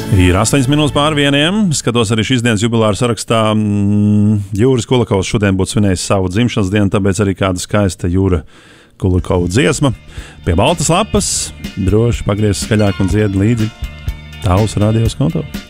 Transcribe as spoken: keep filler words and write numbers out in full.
Ir astoņas minūtes pār vieniem. Skatos arī šīs dienas jubilāra sarakstā. Jūras Kulakovs šodien būtu svinējis savu dzimšanas dienu, tāpēc arī kāda skaista Jūra Kulakova dziesma. Pie baltas lapas droši pagriez skaļāk un dzied līdzi tavs radios konto.